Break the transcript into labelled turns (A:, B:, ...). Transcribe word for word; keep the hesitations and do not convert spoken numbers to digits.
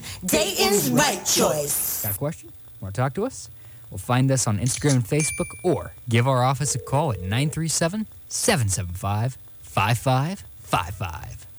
A: Dayton's right choice.
B: Got a question? Want to talk to us? Well, find us on Instagram and Facebook, or give our office a call at nine three seven, seven seven five, five five five five.